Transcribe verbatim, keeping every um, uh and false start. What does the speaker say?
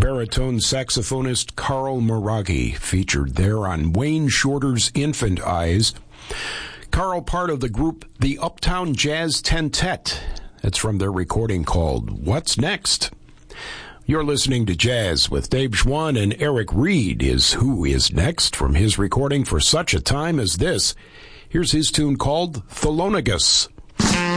baritone saxophonist Carl Maraghi, featured there on Wayne Shorter's Infant Eyes. Carl, part of the group The Uptown Jazz Tentet. That's from their recording called What's Next? You're listening to Jazz with Dave Schwann, and Eric Reed is Who Is Next from his recording For Such a Time as This. Here's his tune called Thelonious.